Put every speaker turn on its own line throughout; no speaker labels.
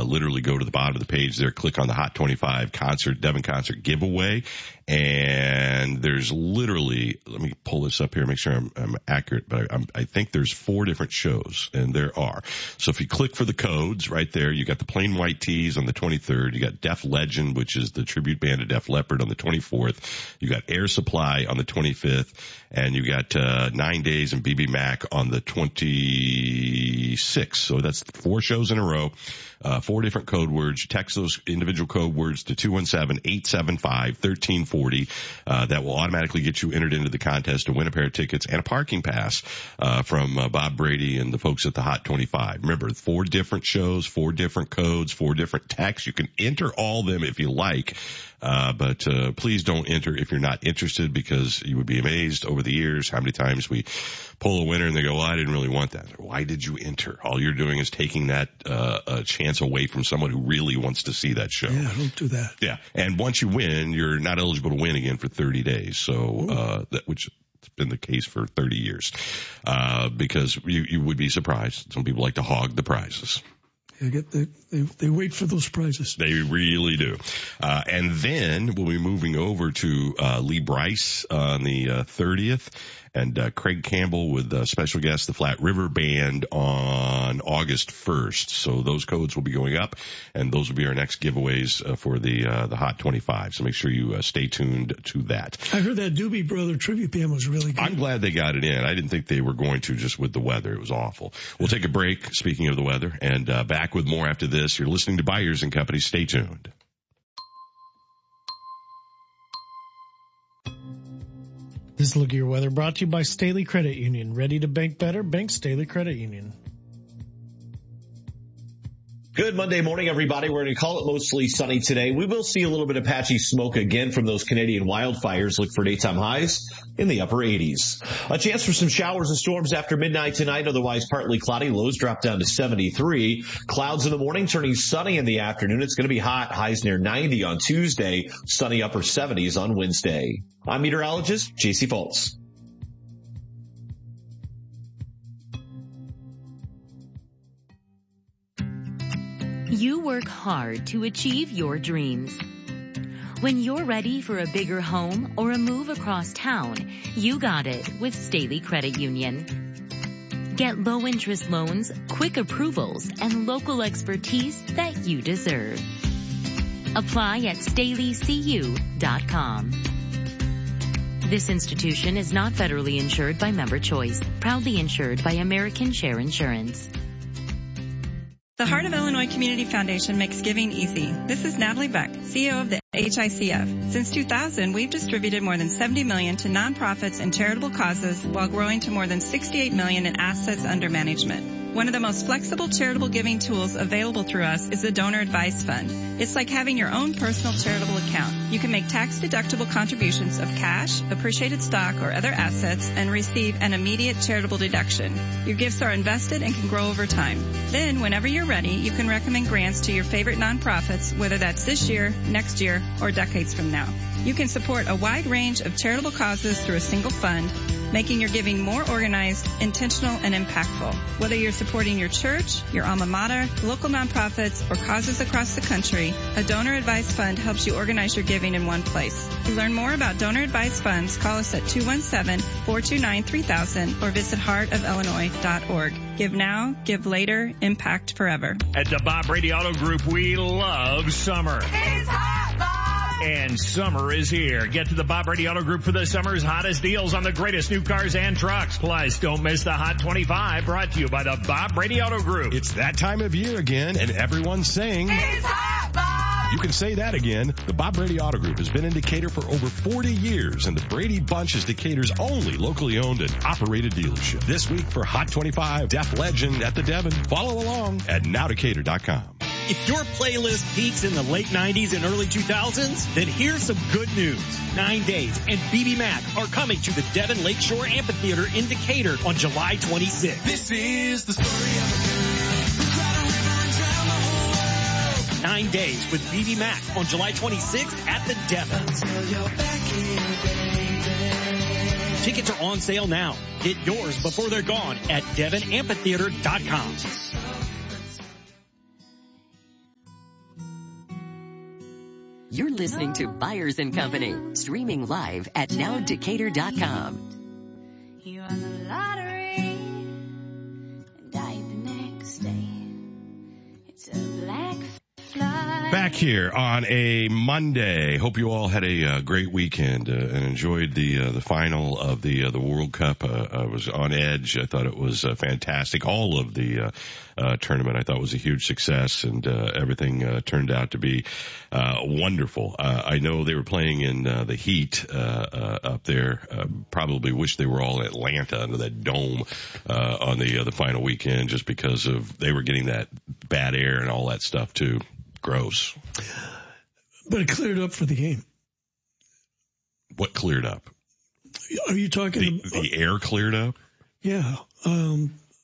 literally go to the bottom of the page there, click on the Hot 25 Devon concert giveaway, and there's literally, let me pull this up here, make sure I'm accurate, but I think there's 4 different shows, and there are. So if you click for the codes right there, you got the Plain White Tees on the 23rd, you got Def Legend, which is the tribute band to Def Leppard, on the 24th, you got Air Supply on the 25th, and you got 9 Days and BB Mac on the 26th. So that's 4 shows in a row, 4 different code words. You text those individual code words to 217-875-1340. That will automatically get you entered into the contest to win a pair of tickets and a parking pass from Bob Brady and the folks at the Hot 25. Remember, 4 different shows, 4 different codes, 4 different texts. You can enter all of them if you like, but please don't enter if you're not interested, because you would be amazed over the years how many times we pull a winner and they go, well, I didn't really want that. Why did you enter? All you're doing is taking that chance away from someone who really wants to see that show.
Yeah, don't do that.
Yeah, and once you win, you're not eligible to win again for 30 days. So which has been the case for 30 years, because you would be surprised. Some people like to hog the prizes.
They wait for those prizes.
They really do. And then we'll be moving over to Lee Brice on the 30th, and Craig Campbell with special guest, the Flat River Band, on August 1st. So those codes will be going up, and those will be our next giveaways for the Hot 25. So make sure you stay tuned to that.
I heard that Doobie Brother tribute band was really good.
I'm glad they got it in. I didn't think they were going to, just with the weather. It was awful. We'll take a break, speaking of the weather, and back with more after this. You're listening to Byers and Company. Stay tuned.
This Look at Your Weather brought to you by Staley Credit Union. Ready to bank better? Bank Staley Credit Union.
Good Monday morning, everybody. We're going to call it mostly sunny today. We will see a little bit of patchy smoke again from those Canadian wildfires. Look for daytime highs in the upper 80s. A chance for some showers and storms after midnight tonight. Otherwise, partly cloudy. Lows drop down to 73. Clouds in the morning, turning sunny in the afternoon. It's going to be hot. Highs near 90 on Tuesday. Sunny upper 70s on Wednesday. I'm meteorologist J.C. Foltz.
You work hard to achieve your dreams. When you're ready for a bigger home or a move across town, you got it with Staley Credit Union. Get low-interest loans, quick approvals, and local expertise that you deserve. Apply at StaleyCU.com. This institution is not federally insured by Member Choice, proudly insured by American Share Insurance.
The Heart of Illinois Community Foundation makes giving easy. This is Natalie Beck, CEO of the HICF. Since 2000, we've distributed more than $70 million to nonprofits and charitable causes while growing to more than $68 million in assets under management. One of the most flexible charitable giving tools available through us is the Donor Advice Fund. It's like having your own personal charitable account. You can make tax-deductible contributions of cash, appreciated stock, or other assets and receive an immediate charitable deduction. Your gifts are invested and can grow over time. Then, whenever you're ready, you can recommend grants to your favorite nonprofits, whether that's this year, next year, or decades from now. You can support a wide range of charitable causes through a single fund, making your giving more organized, intentional, and impactful. Whether you're supporting your church, your alma mater, local nonprofits, or causes across the country, a Donor Advice Fund helps you organize your giving in one place. To learn more about Donor Advice Funds, call us at 217-429-3000 or visit heartofillinois.org. Give now, give later, impact forever.
At the Bob Brady Auto Group, we love summer.
It's hot, Bob!
And summer is here. Get to the Bob Brady Auto Group for the summer's hottest deals on the greatest new cars and trucks. Plus, don't miss the Hot 25, brought to you by the Bob Brady Auto Group.
It's that time of year again, and everyone's saying,
It's hot, Bob!
You can say that again. The Bob Brady Auto Group has been in Decatur for over 40 years, and the Brady Bunch is Decatur's only locally owned and operated dealership. This week for Hot 25, Def Legend at the Devon. Follow along at nowdecatur.com.
If your playlist peaks in the late 90s and early 2000s, then here's some good news. 9 Days and BB Mac are coming to the Devon Lakeshore Amphitheater in Decatur on July 26th.
This is the story of a girl who cried a river and drowned the whole world.
9 Days with BB Mac on July 26th at the Devon.
Until you're back here, baby.
Tickets are on sale now. Get yours before they're gone at DevonAmphitheater.com.
You're listening to Byers & Company, streaming live at nowdecatur.com.
You won the lottery and died the next day. It's a black fly.
Back here on a Monday. Hope you all had a great weekend and enjoyed the final of the World Cup. I was on edge. I thought it was fantastic. All of the tournament I thought was a huge success, and everything turned out to be wonderful. I know they were playing in the heat up there. Probably wish they were all in Atlanta under that dome on the final weekend, just because of they were getting that bad air and all that stuff too. Gross.
But it cleared up for the game.
What cleared up?
Are you talking
the air cleared up?
Yeah. Are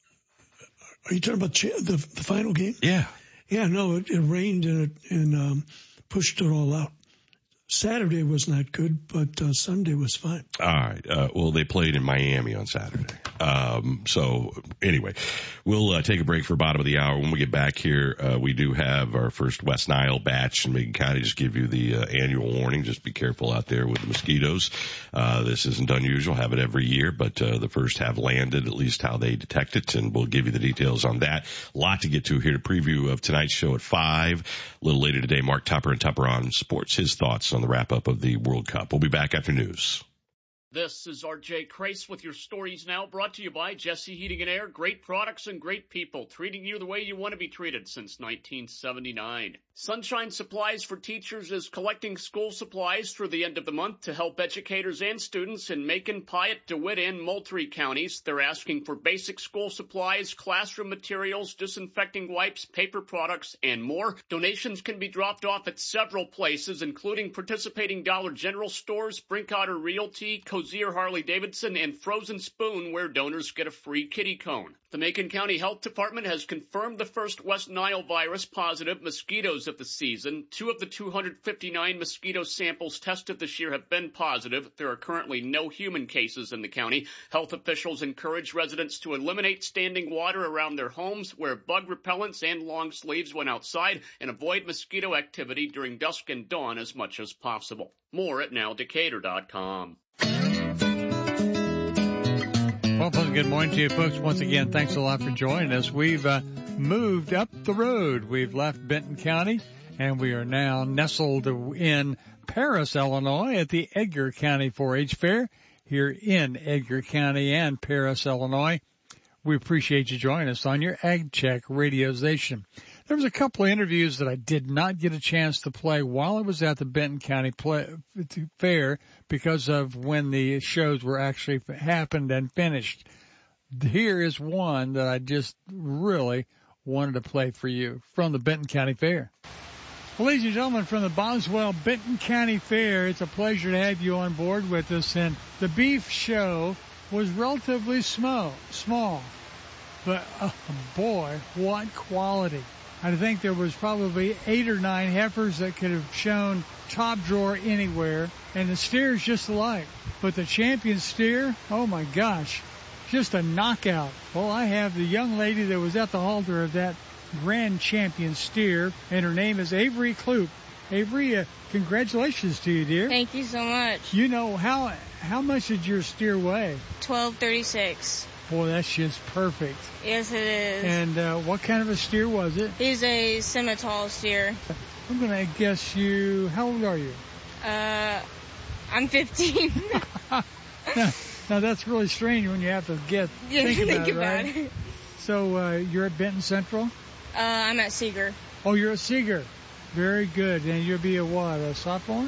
you talking about the final game?
Yeah.
Yeah, no, it rained and pushed it all out. Saturday was not good, but Sunday was fine.
All right. Well, they played in Miami on Saturday. So anyway, we'll take a break for bottom of the hour. When we get back here, we do have our first West Nile batch in Macon County. Just give you the annual warning. Just be careful out there with the mosquitoes. This isn't unusual. Have it every year, but the first have landed, at least how they detect it, and we'll give you the details on that. A lot to get to here. Preview of tonight's show at 5. A little later today, Mark Tupper and Tupper on Sports. His thoughts on the wrap-up of the World Cup. We'll be back after news.
This is RJ Crace with your stories now, brought to you by Jesse Heating and Air. Great products and great people, treating you the way you want to be treated since 1979. Sunshine Supplies for Teachers is collecting school supplies through the end of the month to help educators and students in Macon, Piatt, DeWitt, and Moultrie counties. They're asking for basic school supplies, classroom materials, disinfecting wipes, paper products, and more. Donations can be dropped off at several places, including participating Dollar General stores, Brinkotter Realty, Cozier Harley-Davidson, and Frozen Spoon, where donors get a free kitty cone. The Macon County Health Department has confirmed the first West Nile virus positive mosquitoes of the season. 2 of the 259 mosquito samples tested this year have been positive. There are currently no human cases in the county. Health officials encourage residents to eliminate standing water around their homes, wear bug repellents and long sleeves when outside, and avoid mosquito activity during dusk and dawn as much as possible. More at nowdecatur.com.
Well, good morning to you folks. Once again, thanks a lot for joining us. We've moved up the road. We've left Benton County, and we are now nestled in Paris, Illinois, at the Edgar County 4-H Fair here in Edgar County and Paris, Illinois. We appreciate you joining us on your Ag Check radio station. There was a couple of interviews that I did not get a chance to play while I was at the Benton County Fair because of when the shows were actually happened and finished. Here is one that I just really wanted to play for you from the Benton County Fair. Well, ladies and gentlemen, from the Boswell Benton County Fair, it's a pleasure to have you on board with us. And the beef show was relatively small, but boy, what quality. I think there was probably 8 or 9 heifers that could have shown top drawer anywhere, and the steers just alike. But the champion steer, oh my gosh, just a knockout. Well, I have the young lady that was at the halter of that grand champion steer, and her name is Avery Kloop. Avery, congratulations to you, dear.
Thank you so much.
You know, how much did your steer weigh?
1236.
Boy, that's just perfect.
Yes, it is.
And what kind of a steer was it?
He's a semi-tall steer.
I'm going to guess you, how old are you?
I'm 15.
Now that's really strange when you have to think about it. So you're at Benton Central?
I'm at Seeger.
Oh, you're at Seeger. Very good. And you'll be a sophomore?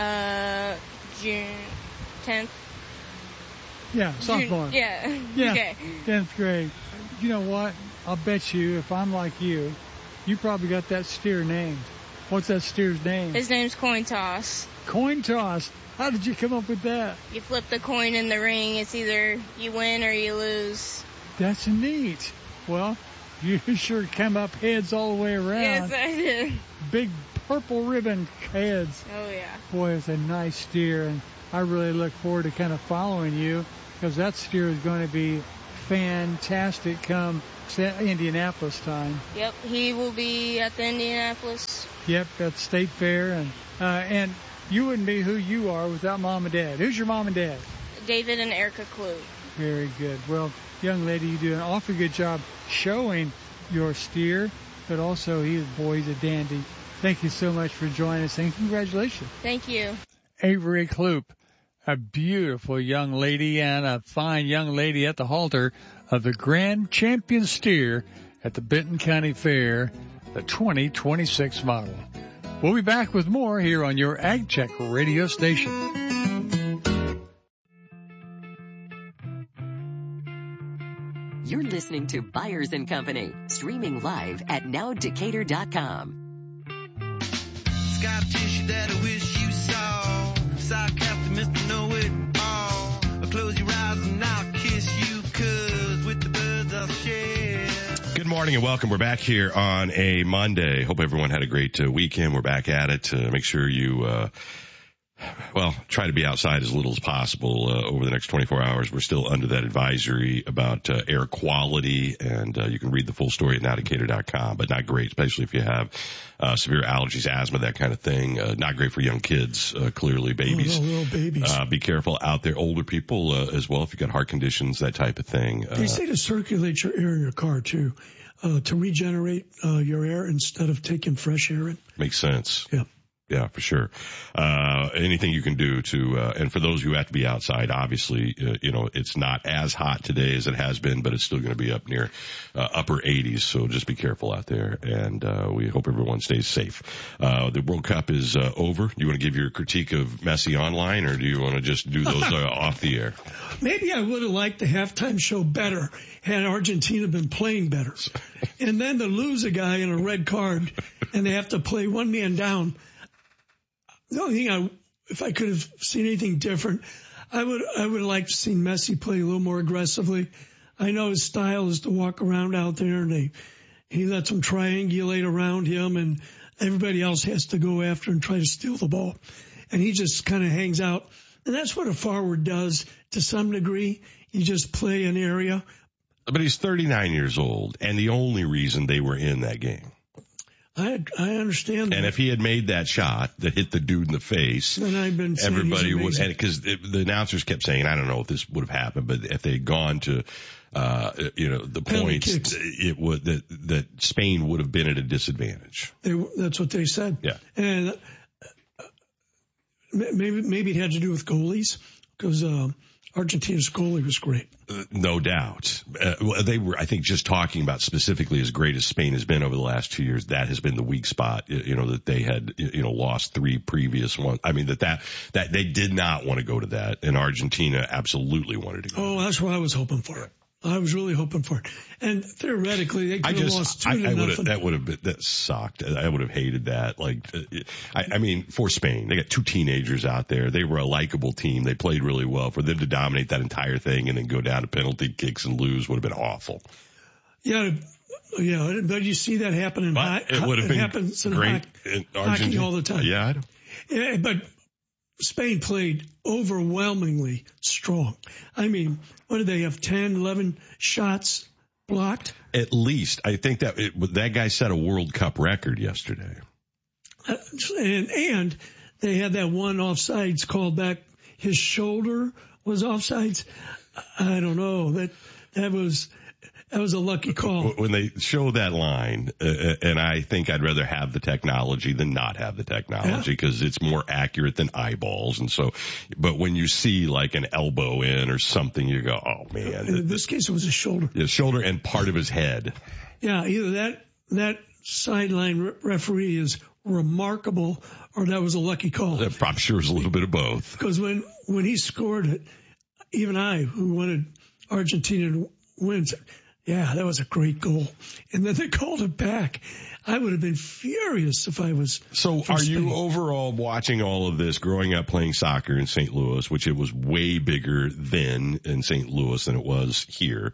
June 10th.
Yeah, sophomore.
Yeah.
Okay. 10th grade. You know what? I'll bet you, if I'm like you probably got that steer named. What's that steer's name?
His name's Coin Toss.
Coin Toss? How did you come up with that?
You flip the coin in the ring. It's either you win or you lose.
That's neat. Well, you sure come up heads all the way around.
Yes, I did.
Big purple ribbon heads.
Oh, yeah.
Boy, it's a nice steer, and I really look forward to kind of following you because that steer is going to be fantastic come Indianapolis time.
Yep, he will be at the Indianapolis
Yep, at State Fair. And you wouldn't be who you are without Mom and Dad. Who's your mom and dad?
David and Erica Clue.
Very good. Well, young lady, you do an awfully good job showing your steer, but also he's a dandy. Thank you so much for joining us, and congratulations.
Thank you.
Avery Kloop, a beautiful young lady and a fine young lady at the halter of the Grand Champion steer at the Benton County Fair, the 2026 model. We'll be back with more here on your Ag Check radio station.
You're listening to Byers & Company, streaming live at nowdecatur.com.
Scar tissue that I wish you saw. Sarcastic Mr. Know-It-All. Close your eyes and I'll kiss you, 'cause with the birds I'll share.
Good morning and welcome. We're back here on a Monday. Hope everyone had a great weekend. We're back at it. Make sure you try to be outside as little as possible over the next 24 hours. We're still under that advisory about air quality, and you can read the full story at nowdecatur.com, but not great, especially if you have severe allergies, asthma, that kind of thing. Not great for young kids, clearly, babies.
Oh, no, little babies.
Be careful out there. Older people as well, if you've got heart conditions, that type of thing.
They say to circulate your air in your car, too, to regenerate your air instead of taking fresh air in.
Makes sense.
Yeah.
Yeah, for sure. Anything you can do to, and for those who have to be outside, obviously, it's not as hot today as it has been, but it's still going to be up near, upper 80s. So just be careful out there. And, we hope everyone stays safe. The World Cup is, over. You want to give your critique of Messi online, or do you want to just do those, off the air?
Maybe I would have liked the halftime show better had Argentina been playing better. And then to lose a guy in a red card and they have to play one man down. The only thing if I could have seen anything different, I would have liked to see Messi play a little more aggressively. I know his style is to walk around out there and he lets them triangulate around him and everybody else has to go after and try to steal the ball. And he just kind of hangs out. And that's what a forward does to some degree. You just play an area.
But he's 39 years old, and the only reason they were in that game.
I understand that.
And if he had made that shot that hit the dude in the face,
then I've been saying
everybody would, because the announcers kept saying, I don't know if this would have happened, but if they had gone to, the points, it would, that Spain would have been at a disadvantage.
That's what they said.
Yeah.
And maybe it had to do with goalies, because Argentina's goalie was great.
No doubt. They were, I think, just talking about specifically as great as Spain has been over the last 2 years. That has been the weak spot, that they had, lost 3 previous ones. I mean, that they did not want to go to that, and Argentina absolutely wanted to go.
Oh, that's what I was hoping for. I was really hoping for it. And theoretically, they could have lost 2-0.
That sucked. I would have hated that. I mean, for Spain, they got 2 teenagers out there. They were a likable team. They played really well. For them to dominate that entire thing and then go down to penalty kicks and lose would have been awful.
Yeah, but you see that happen in hockey.
It would have been great
in hockey all the time.
Yeah,
but Spain played overwhelmingly strong. I mean, what did they have, 10, 11 shots blocked?
At least. I think that guy set a World Cup record yesterday.
And they had that one offsides called back. His shoulder was offsides. I don't know. That was a lucky call.
When they show that line, and I think I'd rather have the technology than not have the technology, because it's more accurate than eyeballs. And so, but when you see like an elbow in or something, you go, oh man.
In this case, it was a shoulder.
Yeah, shoulder and part of his head.
Yeah, either that sideline referee is remarkable, or that was a lucky call.
I'm sure it was a little bit of both.
Because when he scored it, even I, who wanted Argentina to win, said, yeah, that was a great goal. And then they called it back. I would have been furious if I was.
So are you overall watching all of this, growing up playing soccer in St. Louis, which it was way bigger then in St. Louis than it was here?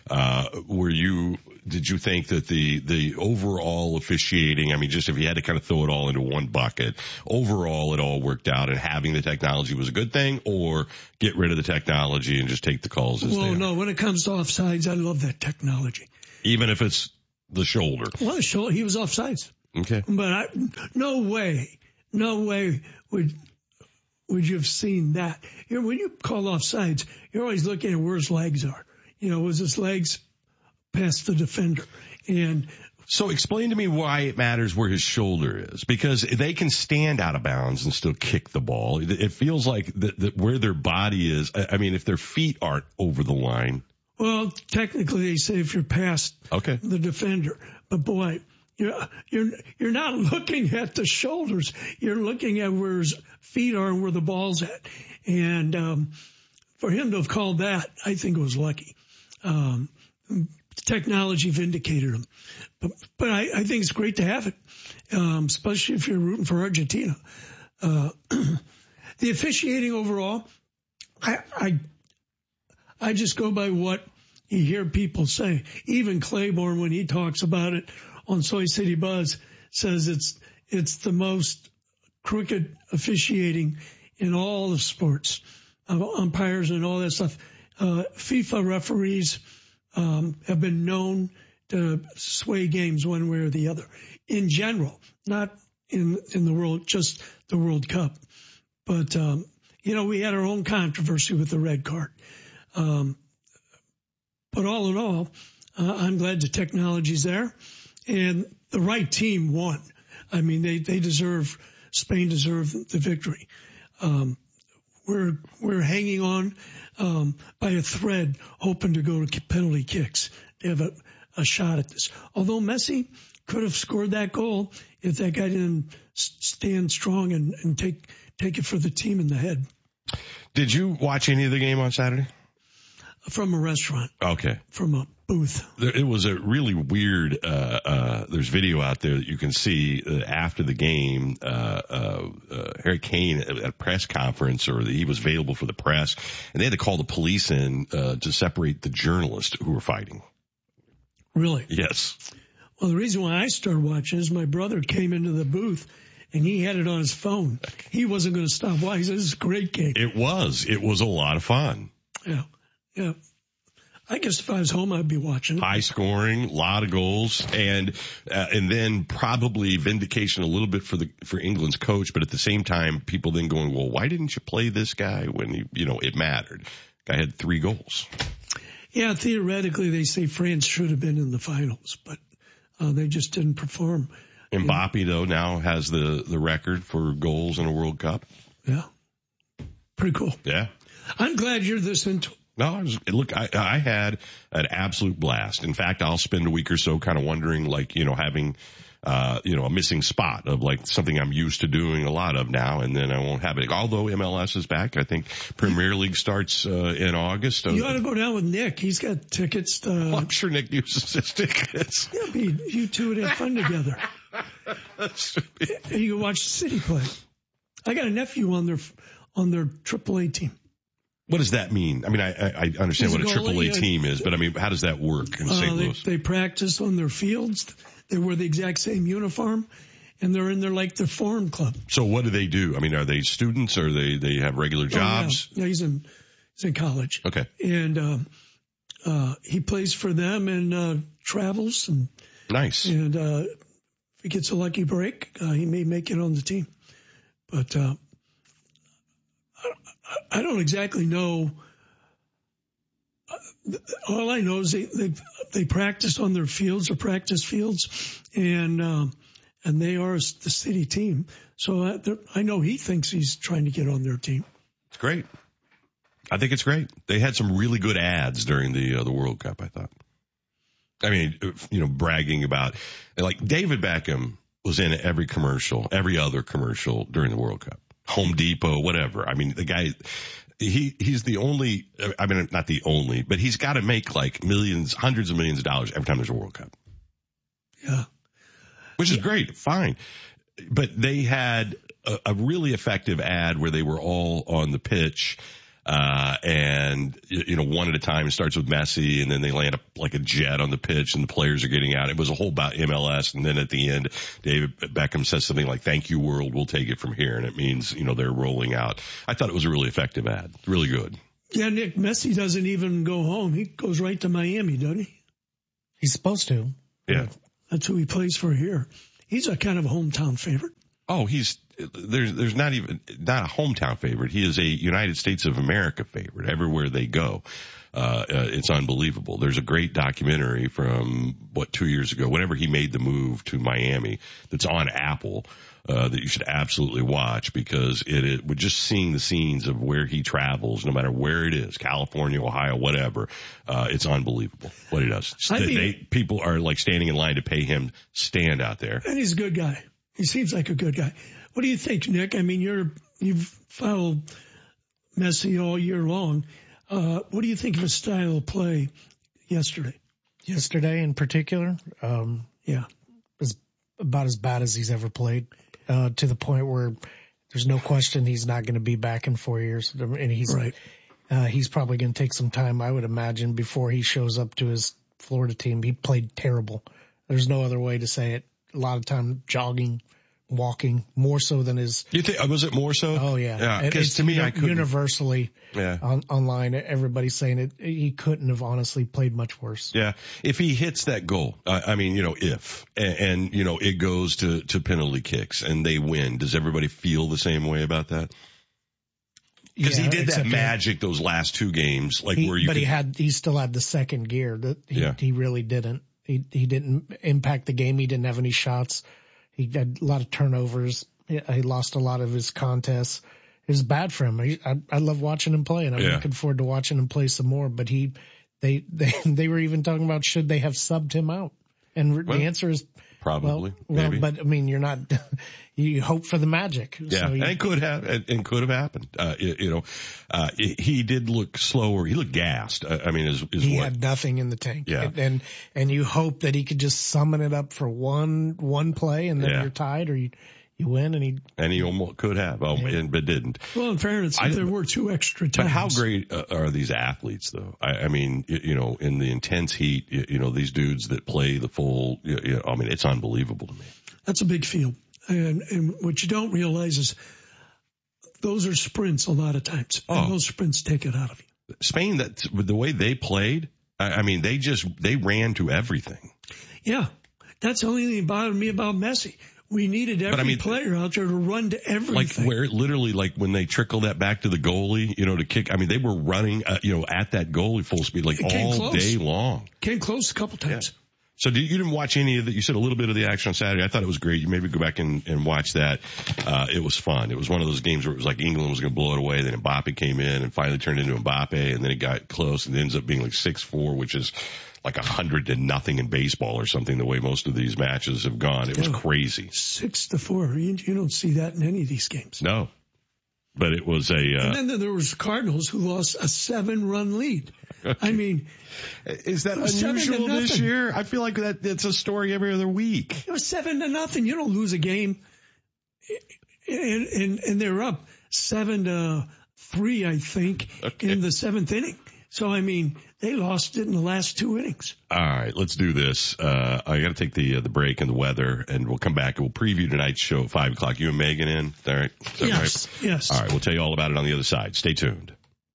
Did you think that the overall officiating, I mean, just if you had to kind of throw it all into one bucket, overall it all worked out and having the technology was a good thing, or get rid of the technology and just take the calls as they are?
No, when it comes to offsides, I love that technology.
Even if it's the shoulder.
Well, he was offsides.
Okay.
But no way would you have seen that. When you call offsides, you're always looking at where his legs are. Was his legs past the defender? And
so explain to me why it matters where his shoulder is, because they can stand out of bounds and still kick the ball. It feels like that where their body is. I mean, if their feet aren't over the line.
Well, technically they say if you're past the defender, but boy, you're not looking at the shoulders. You're looking at where his feet are and where the ball's at. And, for him to have called that, I think it was lucky. Technology vindicated him. But I think it's great to have it, especially if you're rooting for Argentina. The officiating overall, I just go by what you hear people say. Even Claiborne, when he talks about it on Soy City Buzz, says it's the most crooked officiating in all the sports, umpires and all that stuff. FIFA referees have been known to sway games one way or the other. In general, not in the world, just the World Cup. But we had our own controversy with the red card. But all in all, I'm glad the technology's there, and the right team won. I mean, Spain deserved the victory. We're hanging on by a thread, hoping to go to penalty kicks to have a shot at this. Although Messi could have scored that goal if that guy didn't stand strong and take it for the team in the head.
Did you watch any of the game on Saturday?
From a restaurant.
Okay.
From a booth.
It was a really weird, there's video out there that you can see after the game, Harry Kane at a press conference, or he was available for the press, and they had to call the police in, to separate the journalists who were fighting.
Really?
Yes.
Well, the reason why I started watching is my brother came into the booth and he had it on his phone. He wasn't going to stop watching. He said, this is a great game.
It was a lot of fun.
Yeah. I guess if I was home, I'd be watching it.
High scoring, a lot of goals, and then probably vindication a little bit for England's coach, but at the same time, people then going, well, why didn't you play this guy when it mattered? Guy had 3 goals.
Yeah, theoretically, they say France should have been in the finals, but they just didn't perform.
Mbappe, though, now has the record for goals in a World Cup.
Yeah. Pretty cool.
Yeah.
I'm glad you're this into it.
No, I had an absolute blast. In fact, I'll spend a week or so kind of wondering, having, a missing spot of something I'm used to doing a lot of now, and then I won't have it. Although MLS is back, I think Premier League starts in August.
You ought to go down with Nick. He's got tickets.
Well, I'm sure Nick uses his tickets.
Yeah, you two would have fun together. And you can watch the City play. I got a nephew on their AAA team.
What does that mean? I mean, I understand what a AAA team is, but I mean, how does that work in St. Louis?
They practice on their fields. They wear the exact same uniform, and they're in their forum club.
So what do they do? I mean, are they students, or they have regular jobs?
Yeah, he's in college.
Okay.
And he plays for them and travels. And
nice.
And if he gets a lucky break, he may make it on the team. But I don't exactly know. All I know is they practice on their fields or practice fields, and they are the City team. So I know he thinks he's trying to get on their team.
It's great. I think it's great. They had some really good ads during the World Cup, I thought. I mean, bragging about, David Beckham was in every other commercial during the World Cup. Home Depot, whatever. I mean, the guy, he's the only, I mean, not the only, but he's got to make millions, hundreds of millions of dollars every time there's a World Cup.
Yeah.
Which is great. Fine. But they had a really effective ad where they were all on the pitch, and one at a time. It starts with Messi, and then they land up like a jet on the pitch, and the players are getting out. It was a whole about MLS, and then at the end, David Beckham says something like, "Thank you, world. We'll take it from here," and it means they're rolling out. I thought it was a really effective ad. Really good.
Yeah, Nick, Messi doesn't even go home. He goes right to Miami, doesn't he?
He's supposed to.
Yeah.
That's who he plays for here. He's a kind of a hometown favorite.
Oh, there's not a hometown favorite. He is a United States of America favorite everywhere they go. It's unbelievable. There's a great documentary from 2 years ago, whenever he made the move to Miami, that's on Apple, that you should absolutely watch, because it would just seeing the scenes of where he travels, no matter where it is, California, Ohio, whatever. It's unbelievable what he does. People are like standing in line to pay him stand out there.
And he's a good guy. He seems like a good guy. What do you think, Nick? I mean, you've followed Messi all year long. What do you think of his style of play yesterday?
Yesterday in particular?
Yeah.
Was about as bad as he's ever played, to the point where there's no question he's not going to be back in 4 years. And he's probably going to take some time, I would imagine, before he shows up to his Florida team. He played terrible. There's no other way to say it. A lot of time jogging, walking, more so than his.
You think, was it more so?
Oh yeah.
Yeah. Because to me, I couldn't.
Universally, online, everybody's saying it. He couldn't have honestly played much worse.
Yeah. If he hits that goal, it goes to penalty kicks and they win, does everybody feel the same way about that? Because he did that magic those last two games, he still had
the second gear that he really didn't. He didn't impact the game. He didn't have any shots. He had a lot of turnovers. He lost a lot of his contests. It was bad for him. I love watching him play, and I'm looking forward to watching him play some more. But they were even talking about, should they have subbed him out? And the answer is
probably. Maybe.
But I mean, you're not. You hope for the magic.
Yeah, so it could have happened. He did look slower. He looked gassed. He had
nothing in the tank.
Yeah.
And you hope that he could just summon it up for one play, and then you're tied, or you win, and he
almost could have, but didn't.
Well, in fairness, there were two extra times.
But how great are these athletes, though? I mean, in the intense heat, these dudes that play the full, it's unbelievable to me.
That's a big field. And what you don't realize is those are sprints a lot of times. And those sprints take it out of you.
Spain, the way they played, they ran to everything.
Yeah. That's the only thing that bothered me about Messi. We needed every player out there to run to everything.
When they trickle that back to the goalie, to kick. They were running, at that goalie full speed, all day long.
Came close a couple times.
Yeah. So you didn't watch any of that? You said a little bit of the action on Saturday. I thought it was great. You maybe go back and watch that. It was fun. It was one of those games where it was like England was going to blow it away. Then Mbappe came in and finally turned into Mbappe, and then it got close and it ends up being like 6-4, which is like 100-0 in baseball or something, the way most of these matches have gone. It was crazy.
6-4. You don't see that in any of these games.
No. But it was
and then there was Cardinals who lost a 7-run lead.
Is that unusual this year? I feel like it's a story every other week.
It was 7-0. You don't lose a game, and they're up 7-3, I think, in the seventh inning. So they lost it in the last two innings.
All right, let's do this. I got to take the break and the weather, and we'll come back and we'll preview tonight's show at 5:00. You and Megan in? All right.
Yes.
Right? Yes. All right, we'll tell you all about it on the other side. Stay tuned.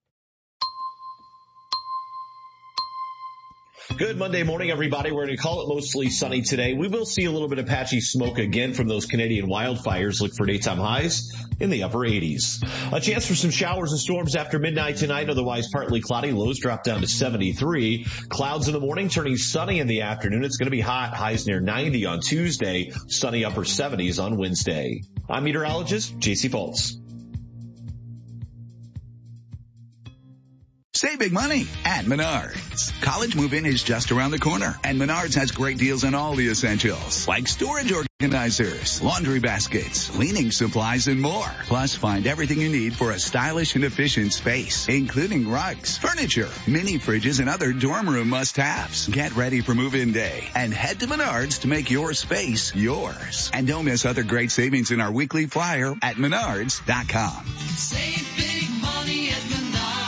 Good Monday morning, everybody. We're going to call it mostly sunny today. We will see a little bit of patchy smoke again from those Canadian wildfires. Look for daytime highs in the upper 80s. A chance for some showers and storms after midnight tonight. Otherwise, partly cloudy. Lows drop down to 73. Clouds in the morning, turning sunny in the afternoon. It's going to be hot. Highs near 90 on Tuesday. Sunny upper 70s on Wednesday. I'm meteorologist J.C. Fultz.
Save big money at Menards. College move-in is just around the corner, and Menards has great deals on all the essentials, like storage organizers, laundry baskets, cleaning supplies, and more. Plus, find everything you need for a stylish and efficient space, including rugs, furniture, mini fridges, and other dorm room must-haves. Get ready for move-in day and head to Menards to make your space yours. And don't miss other great savings in our weekly flyer at Menards.com.
Save big money at Menards.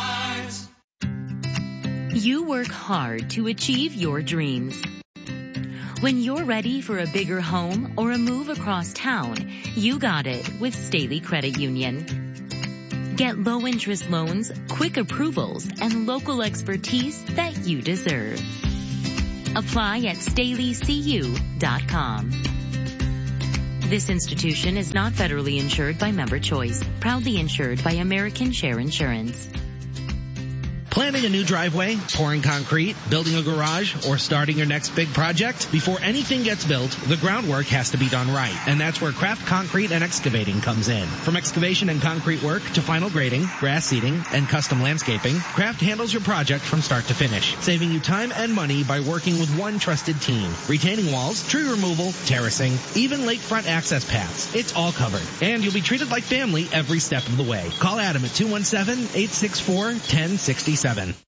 You work hard to achieve your dreams. When you're ready for a bigger home or a move across town, you got it with Staley Credit Union. Get low interest loans, quick approvals, and local expertise that you deserve. Apply at StaleyCU.com. This institution is not federally insured by Member Choice. Proudly insured by American Share Insurance.
Planning a new driveway, pouring concrete, building a garage, or starting your next big project? Before anything gets built, the groundwork has to be done right. And that's where Kraft Concrete and Excavating comes in. From excavation and concrete work to final grading, grass seeding, and custom landscaping, Kraft handles your project from start to finish, saving you time and money by working with one trusted team. Retaining walls, tree removal, terracing, even lakefront access paths. It's all covered. And you'll be treated like family every step of the way. Call Adam at 217-864-1067.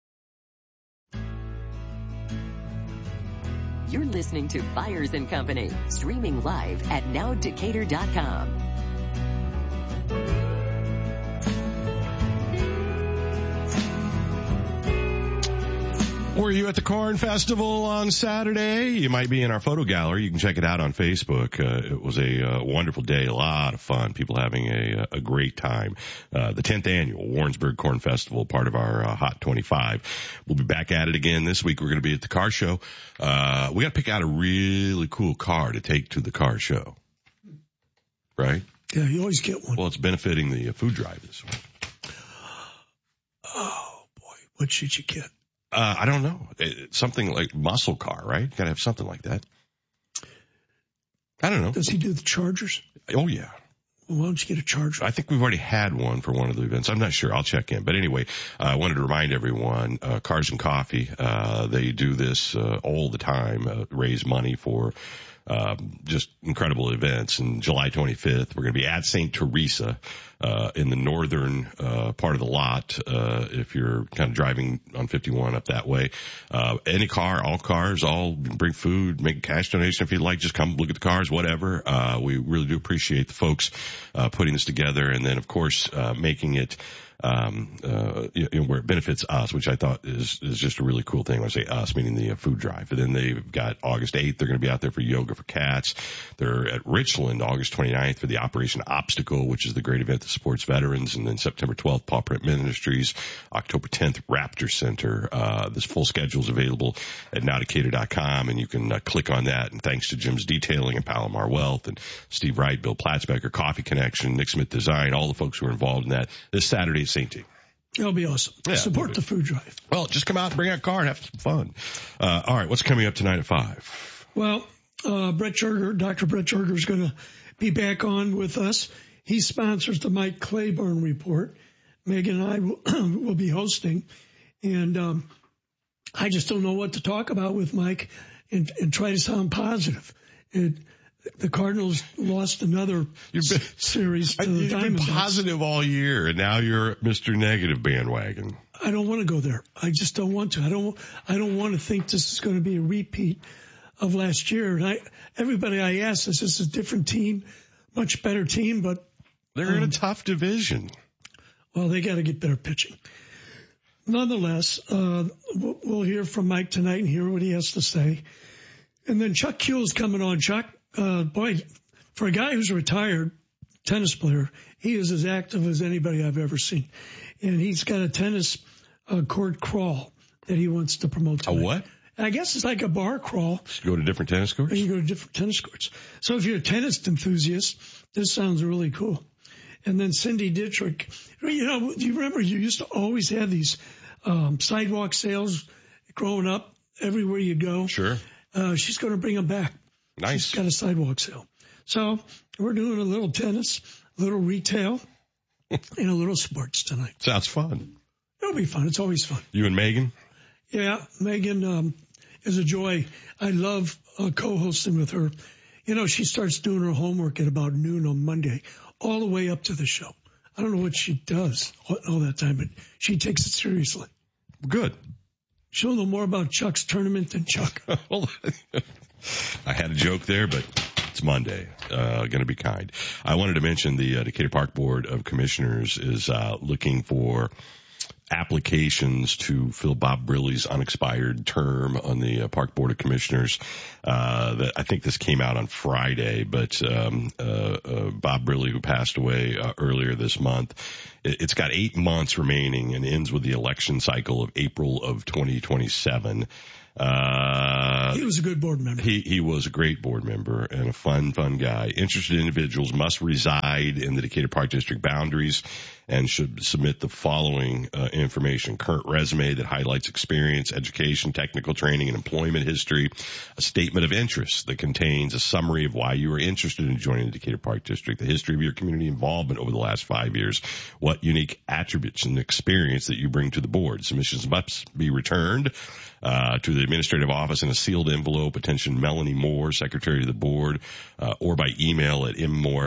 You're listening to Buyers and Company, streaming live at nowdecatur.com.
Were you at the Corn Festival on Saturday? You might be in our photo gallery. You can check it out on Facebook. It was a wonderful day, a lot of fun, people having a great time. The 10th annual Warrensburg Corn Festival, part of our Hot 25. We'll be back at it again this week. We're going to be at the car show. We got to pick out a really cool car to take to the car show, right?
Yeah, you always get one.
Well, it's benefiting the food drive this week.
Oh boy, what should you get?
I don't know. Something like muscle car, right? Got to have something like that. I don't know.
Does he do the Chargers?
Oh, yeah.
Well, why don't you get a Charger?
I think we've already had one for one of the events. I'm not sure. I'll check in. But anyway, I wanted to remind everyone, Cars and Coffee, they do this all the time, raise money for just incredible events. And July 25th, we're going to be at St. Teresa, in the northern, part of the lot, if you're kind of driving on 51 up that way. Any car, all cars, all bring food, make a cash donation if you'd like. Just come look at the cars, whatever. We really do appreciate the folks, putting this together. And then, of course, making it, where it benefits us, which I thought is just a really cool thing. When I say us, meaning the food drive. And then they've got August 8th. They're going to be out there for Yoga for Cats. They're at Richland August 29th for the Operation Obstacle, which is the great event that supports veterans. And then September 12th, Paw Print Ministries. October 10th, Raptor Center. This full schedule is available at nowdecatur.com, and you can click on that. And thanks to Jim's Detailing and Palomar Wealth and Steve Wright, Bill Platzbecker, Coffee Connection, Nick Smith Design, all the folks who are involved in that. This Saturday, St. T.
That'll be awesome.
Yeah,
support the food drive.
Well, just come out and bring out a car and have some fun. All right, what's coming up tonight at 5?
Well, Dr. Brett Jorger is going to be back on with us. He sponsors the Mike Claiborne Report. Megan and I will be hosting. And I just don't know what to talk about with Mike and try to sound positive. The Cardinals lost another series to the Diamondbacks.
You've been positive all year, and now you're Mr. Negative bandwagon.
I don't want to go there. I just don't want to. I don't want to think this is going to be a repeat of last year. And everybody I ask this is a different team, much better team, but
they're in a tough division.
Well, they got to get better pitching. Nonetheless, we'll hear from Mike tonight and hear what he has to say. And then Chuck Kuehl's coming on. Chuck, boy, for a guy who's a retired tennis player, he is as active as anybody I've ever seen. And he's got a tennis court crawl that he wants to promote tonight.
A what?
I guess it's like a bar crawl.
Just go to different tennis courts?
You go to different tennis courts. So if you're a tennis enthusiast, this sounds really cool. And then Cindy Dietrich, do you remember you used to always have these sidewalk sales growing up everywhere you go?
Sure.
She's going to bring them back.
Nice.
She's got a sidewalk sale. So we're doing a little tennis, a little retail, and a little sports tonight.
Sounds fun.
It'll be fun. It's always fun.
You and Megan?
Yeah, Megan is a joy. I love co-hosting with her. She starts doing her homework at about noon on Monday, all the way up to the show. I don't know what she does all that time, but she takes it seriously.
Good.
She'll know more about Chuck's tournament than Chuck.
Well, I had a joke there, but it's Monday. Going to be kind. I wanted to mention the Decatur Park Board of Commissioners is looking for applications to fill Bob Brilley's unexpired term on the Park Board of Commissioners. That I think this came out on Friday, but Bob Brilley, who passed away earlier this month, It's got 8 months remaining and ends with the election cycle of April of 2027.
He was a good board member.
He was a great board member and a fun guy. Interested individuals must reside in the Decatur Park District boundaries and should submit the following information: current resume that highlights experience, education, technical training, and employment history, a statement of interest that contains a summary of why you are interested in joining the Decatur Park District, the history of your community involvement over the last 5 years, what unique attributes and experience that you bring to the board. Submissions must be returned to the administrative office in a sealed envelope. Attention, Melanie Moore, Secretary of the Board, or by email at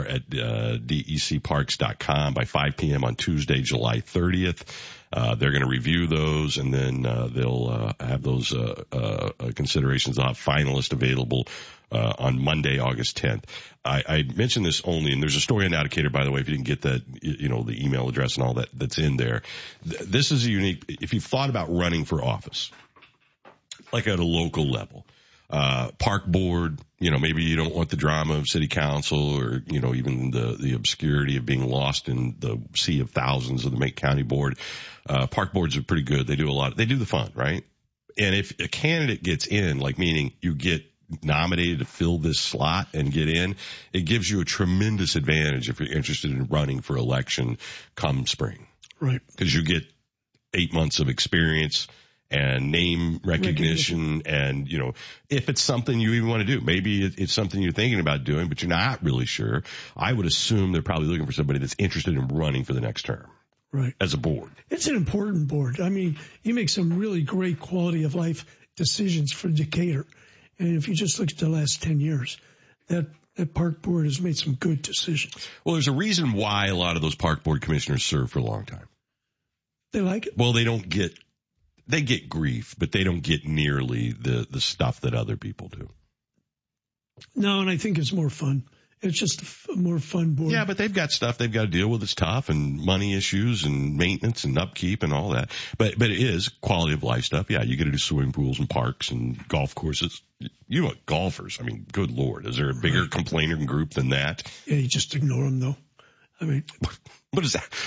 mmore@decparks.com by 5 p.m. on Tuesday, July 30th. They're going to review those, and then they'll have those considerations. They'll have finalists available on Monday, August 10th. I mentioned this only, and there's a story on Now Decatur, by the way, if you didn't get that, the email address and all that's in there. This is a unique, if you've thought about running for office, like at a local level, park board, maybe you don't want the drama of city council or, even the obscurity of being lost in the sea of thousands of the Macon County board. Park boards are pretty good. They do the fun, right? And if a candidate gets in, like meaning you get nominated to fill this slot and get in, it gives you a tremendous advantage if you're interested in running for election come spring.
Right.
Because you get 8 months of experience and name recognition. And, if it's something you even want to do, maybe it's something you're thinking about doing, but you're not really sure. I would assume they're probably looking for somebody that's interested in running for the next term.
Right.
As a board.
It's an important board. I mean, you make some really great quality of life decisions for Decatur. And if you just look at the last 10 years, that park board has made some good decisions.
Well, there's a reason why a lot of those park board commissioners serve for a long time.
They like it?
Well, they get grief, but they don't get nearly the stuff that other people do.
No, and I think it's more fun. It's just a more fun board.
Yeah, but they've got stuff they've got to deal with. It's tough, and money issues and maintenance and upkeep and all that. But it is quality of life stuff. Yeah, you got to do swimming pools and parks and golf courses. Golfers. I mean, good Lord. Is there a bigger complainer group than that?
Yeah, you just ignore them, though. I mean,
what is that?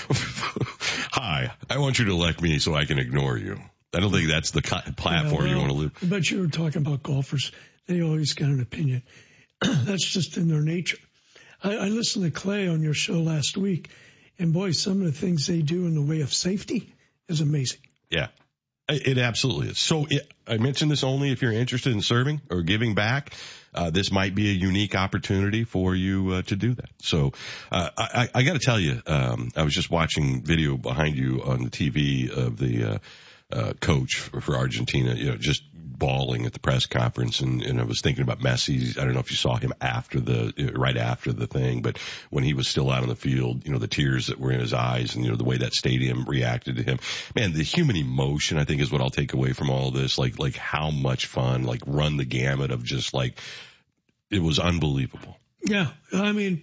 Hi, I want you to elect me so I can ignore you. I don't think that's the platform you want to live.
But you were talking about golfers. They always got an opinion. That's just in their nature. I listened to Clay on your show last week, and boy, some of the things they do in the way of safety is amazing.
Yeah, it absolutely is. So I mentioned this only if you're interested in serving or giving back. This might be a unique opportunity for you to do that. So I got to tell you, I was just watching video behind you on the TV of the coach for Argentina, just bawling at the press conference. And I was thinking about Messi. I don't know if you saw him right after the thing, but when he was still out on the field, the tears that were in his eyes and, the way that stadium reacted to him, man, the human emotion, I think, is what I'll take away from all this. Like how much fun, run the gamut of just it was unbelievable.
Yeah. I mean,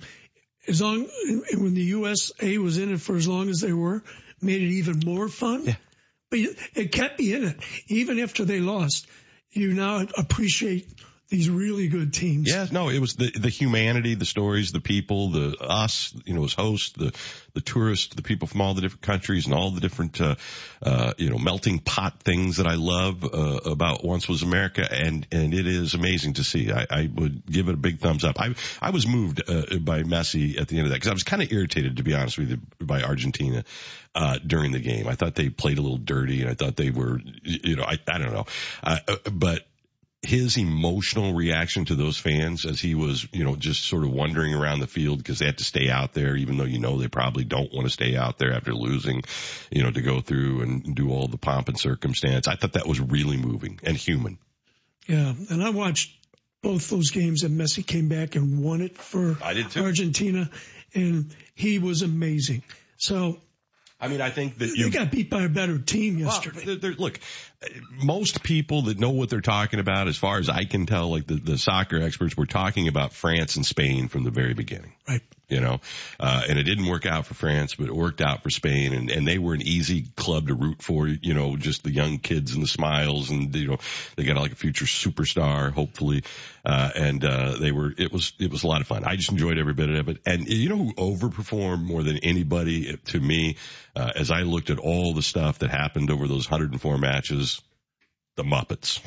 when the USA was in it for as long as they were, made it even more fun.
Yeah.
But it kept me in it. Even after they lost, you now appreciate these really good teams.
Yeah, no, it was the humanity, the stories, the people, us, as hosts, the tourists, the people from all the different countries and all the different, melting pot things that I love, about Once Was America. And it is amazing to see. I would give it a big thumbs up. I was moved, by Messi at the end of that because I was kind of irritated, to be honest with you, by Argentina, during the game. I thought they played a little dirty and I thought they were, I don't know. But his emotional reaction to those fans as he was, just sort of wandering around the field because they had to stay out there, even though, they probably don't want to stay out there after losing, to go through and do all the pomp and circumstance. I thought that was really moving and human.
Yeah. And I watched both those games and Messi came back and won it for Argentina, and he was amazing. So,
I mean, I think that
they got beat by a better team yesterday.
Well, look, most people that know what they're talking about, as far as I can tell, the soccer experts, were talking about France and Spain from the very beginning.
Right.
and it didn't work out for France, but it worked out for Spain, and they were an easy club to root for, just the young kids and the smiles, and, they got like a future superstar, hopefully, it was a lot of fun. I just enjoyed every bit of it. And who overperformed more than anybody to me, as I looked at all the stuff that happened over those 104 matches? The Muppets.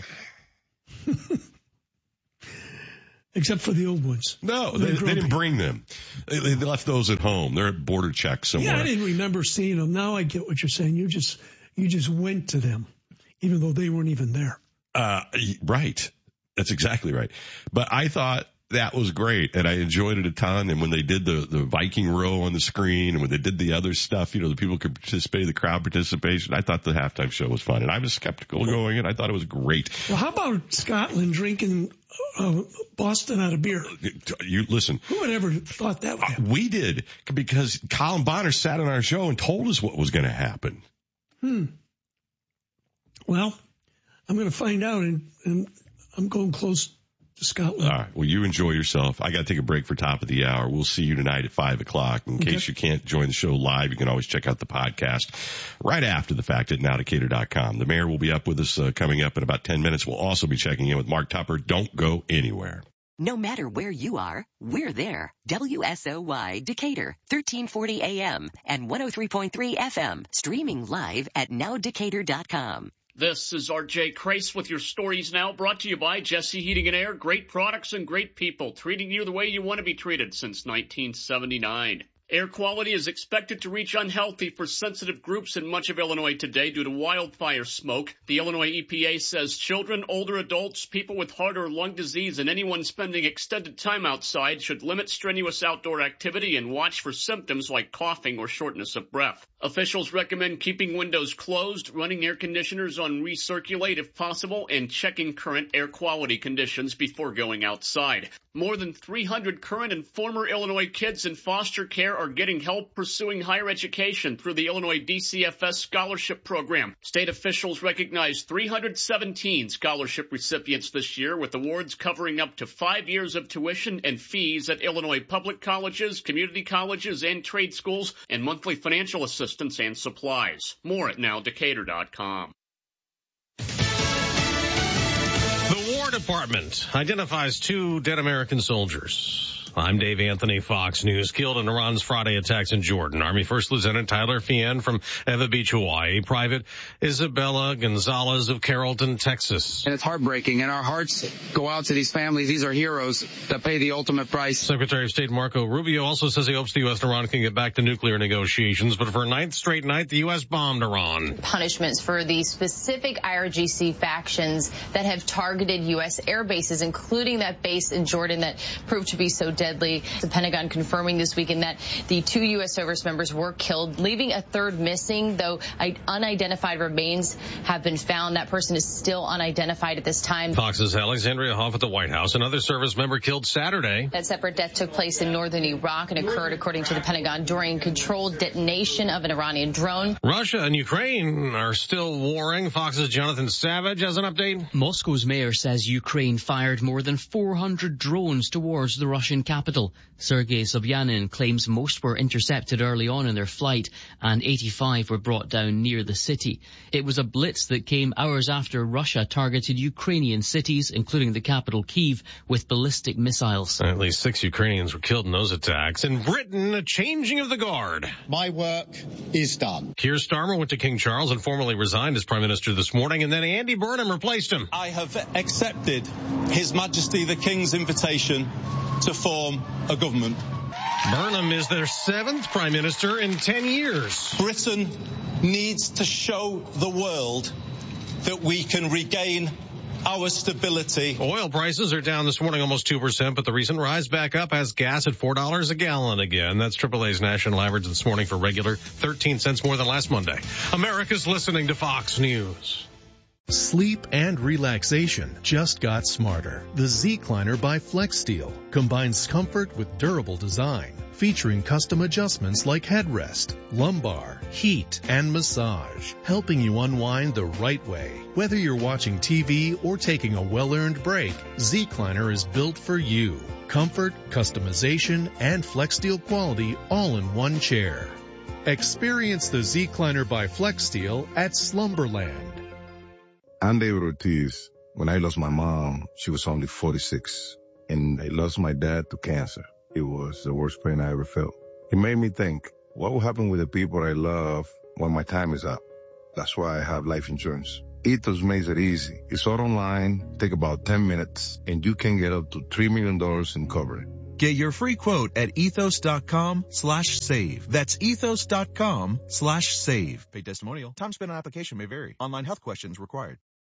Except for the old ones.
No, they didn't bring them. They left those at home. They're at border checks somewhere.
Yeah, I didn't remember seeing them. Now I get what you're saying. You just went to them, even though they weren't even there.
Right. That's exactly right. But I thought that was great, and I enjoyed it a ton. And when they did the Viking row on the screen, and when they did the other stuff, the people could participate, the crowd participation, I thought the halftime show was fun. And I was skeptical going, and I thought it was great.
Well, how about Scotland drinking Boston out of beer?
You listen.
Who would ever thought that would happen?
We did, because Colin Bonner sat on our show and told us what was going to happen.
Well, I'm going to find out, and I'm going close to Scotland.
All right. Well, you enjoy yourself. I got to take a break for top of the hour. We'll see you tonight at 5:00. In case you can't join the show live, you can always check out the podcast right after the fact at nowdecatur.com. The mayor will be up with us coming up in about 10 minutes. We'll also be checking in with Mark Tupper. Don't go anywhere.
No matter where you are, we're there. WSOY Decatur, 1340 AM and 103.3 FM, streaming live at nowdecatur.com.
This is R.J. Crace with your Stories Now, brought to you by Jesse Heating and Air. Great products and great people, treating you the way you want to be treated since 1979. Air quality is expected to reach unhealthy for sensitive groups in much of Illinois today due to wildfire smoke. The Illinois EPA says children, older adults, people with heart or lung disease, and anyone spending extended time outside should limit strenuous outdoor activity and watch for symptoms like coughing or shortness of breath. Officials recommend keeping windows closed, running air conditioners on recirculate if possible, and checking current air quality conditions before going outside. More than 300 current and former Illinois kids in foster care are getting help pursuing higher education through the Illinois DCFS Scholarship Program. State officials recognized 317 scholarship recipients this year, with awards covering up to 5 years of tuition and fees at Illinois public colleges, community colleges, and trade schools, and monthly financial assistance and supplies. More at nowdecatur.com.
The War Department identifies 2 dead American soldiers. I'm Dave Anthony, Fox News. Killed in Iran's Friday attacks in Jordan. Army First Lieutenant Tyler Fien from Eva Beach, Hawaii. Private Isabella Gonzalez of Carrollton, Texas.
And it's heartbreaking, and our hearts go out to these families. These are heroes that pay the ultimate price.
Secretary of State Marco Rubio also says he hopes the U.S. and Iran can get back to nuclear negotiations, but for a 9th straight night, the U.S. bombed Iran.
Punishments for the specific IRGC factions that have targeted U.S. air bases, including that base in Jordan that proved to be so deadly. The Pentagon confirming this weekend that the 2 U.S. service members were killed, leaving a 3rd missing, though unidentified remains have been found. That person is still unidentified at this time.
Fox's Alexandria Hoff at the White House. Another service member killed Saturday.
That separate death took place in northern Iraq and occurred, according to the Pentagon, during controlled detonation of an Iranian drone.
Russia and Ukraine are still warring. Fox's Jonathan Savage has an update.
Moscow's mayor says Ukraine fired more than 400 drones towards the Russian capital. Sergei Sobyanin claims most were intercepted early on in their flight and 85 were brought down near the city. It was a blitz that came hours after Russia targeted Ukrainian cities, including the capital Kyiv, with ballistic missiles.
At least 6 Ukrainians were killed in those attacks. In Britain, a changing of the guard.
My work is done.
Keir Starmer went to King Charles and formally resigned as Prime Minister this morning, and then Andy Burnham replaced him.
I have accepted His Majesty the King's invitation to form a government.
Burnham is their 7th Prime Minister in 10 years.
Britain needs to show the world that we can regain our stability.
Oil prices are down this morning almost 2%, but the recent rise back up has gas at $4 a gallon again. That's AAA's national average this morning for regular, 13 cents more than last Monday. America's listening to Fox News.
Sleep and relaxation just got smarter. The Zecliner by FlexSteel combines comfort with durable design, featuring custom adjustments like headrest, lumbar, heat, and massage, helping you unwind the right way. Whether you're watching TV or taking a well-earned break, Zecliner is built for you. Comfort, customization, and FlexSteel quality all in one chair. Experience the Zecliner by FlexSteel at Slumberland.
I'm David Ortiz. When I lost my mom, she was only 46. And I lost my dad to cancer. It was the worst pain I ever felt. It made me think, what will happen with the people I love when my time is up? That's why I have life insurance. Ethos makes it easy. It's all online, take about 10 minutes, and you can get up to $3 million in coverage.
Get your free quote at ethos.com/save. That's ethos.com/save. Paid testimonial. Time spent on application may vary. Online health questions required.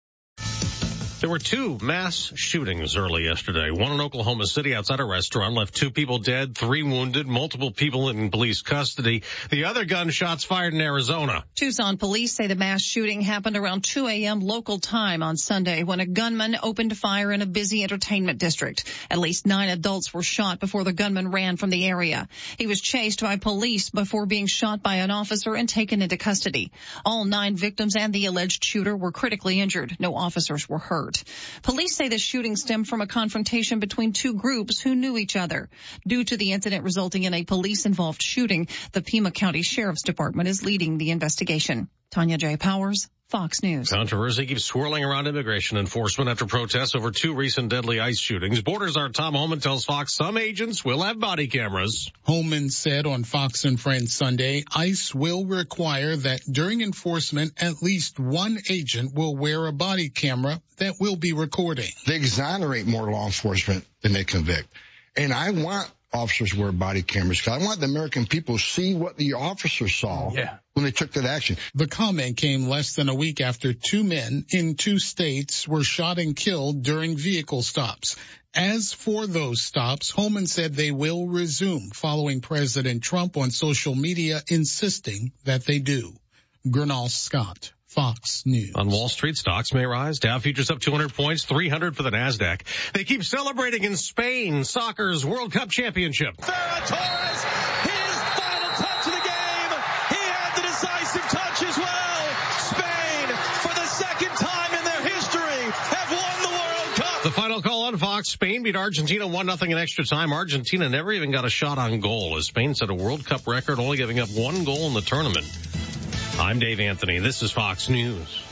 There were 2 mass shootings early yesterday. One in Oklahoma City outside a restaurant left 2 people dead, 3 wounded, multiple people in police custody. The other gunshots fired in Arizona.
Tucson police say the mass shooting happened around 2 a.m. local time on Sunday when a gunman opened fire in a busy entertainment district. At least 9 adults were shot before the gunman ran from the area. He was chased by police before being shot by an officer and taken into custody. All 9 victims and the alleged shooter were critically injured. No officers were hurt. Police say the shooting stemmed from a confrontation between 2 groups who knew each other. Due to the incident resulting in a police-involved shooting, the Pima County Sheriff's Department is leading the investigation. Tanya J. Powers, Fox News.
Controversy keeps swirling around immigration enforcement after protests over 2 recent deadly ICE shootings. Borders Czar Tom Homan tells Fox some agents will have body cameras.
Homan said on Fox and Friends Sunday, ICE will require that during enforcement, at least one agent will wear a body camera that will be recording.
They exonerate more law enforcement than they convict. And I want officers wear body cameras because I want the American people to see what the officers saw when they took that action.
The comment came less than a week after 2 men in 2 states were shot and killed during vehicle stops. As for those stops, Homan said they will resume following President Trump on social media insisting that they do. Gernal Scott, Fox News.
On Wall Street, stocks may rise. Dow futures up 200 points, 300 for the NASDAQ. They keep celebrating in Spain, soccer's World Cup championship.
Ferran Torres, his final touch of the game. He had the decisive touch as well. Spain, for the second time in their history, have won the World Cup.
The final call on Fox. Spain beat Argentina 1-0 in extra time. Argentina never even got a shot on goal as Spain set a World Cup record, only giving up 1 goal in the tournament. I'm Dave Anthony. This is Fox News.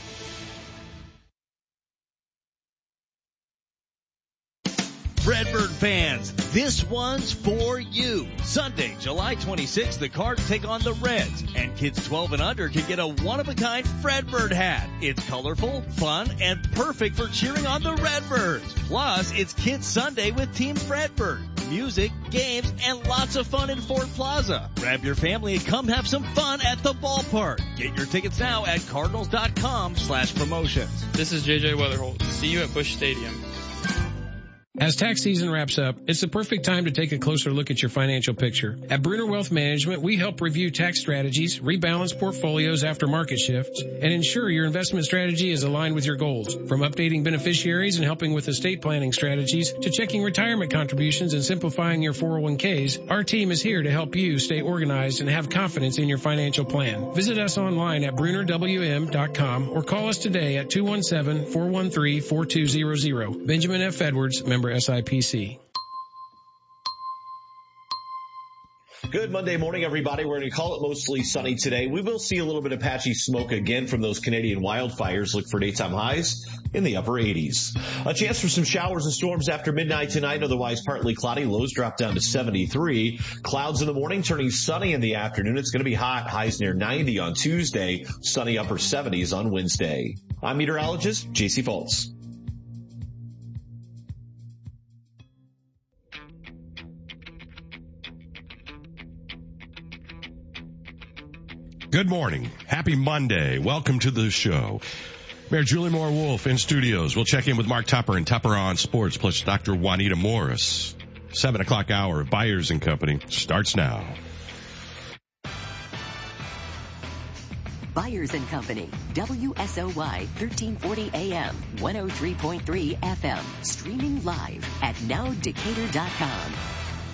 Redbird fans, this one's for you. Sunday, July 26th, the Cards take on the Reds, and kids 12 and under can get a one-of-a-kind Fredbird hat. It's colorful, fun, and perfect for cheering on the Redbirds. Plus, it's Kids Sunday with Team Fredbird. Music, games, and lots of fun in Ford Plaza. Grab your family and come have some fun at the ballpark. Get your tickets now at cardinals.com/promotions.
This is JJ Weatherholt. See you at Busch Stadium.
As tax season wraps up, it's the perfect time to take a closer look at your financial picture. At Bruner Wealth Management, we help review tax strategies, rebalance portfolios after market shifts, and ensure your investment strategy is aligned with your goals. From updating beneficiaries and helping with estate planning strategies to checking retirement contributions and simplifying your 401ks, our team is here to help you stay organized and have confidence in your financial plan. Visit us online at BrunerWM.com or call us today at 217-413-4200. Benjamin F. Edwards, member SIPC.
Good Monday morning, everybody. We're going to call it mostly sunny today. We will see a little bit of patchy smoke again from those Canadian wildfires. Look for daytime highs in the upper 80s. A chance for some showers and storms after midnight tonight. Otherwise, partly cloudy. Lows drop down to 73. Clouds in the morning, turning sunny in the afternoon. It's going to be hot. Highs near 90 on Tuesday. Sunny upper 70s on Wednesday. I'm meteorologist JC Foltz.
Good morning. Happy Monday. Welcome to the show. Mayor Julie Moore Wolf in studios. We'll check in with Mark Tupper and Tupper on Sports, plus Dr. Juanita Morris. 7 o'clock hour of Byers and Company starts now.
Byers & Company, WSOY 1340 AM, 103.3 FM, streaming live at nowdecatur.com.